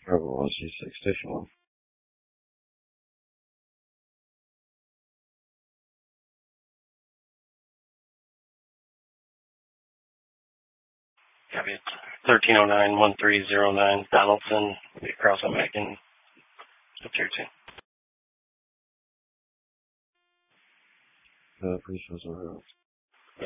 Bravo, C6 station 1. Copy. 1309-1309 Donaldson. Across on Mackin. Up here too. Please show some routes.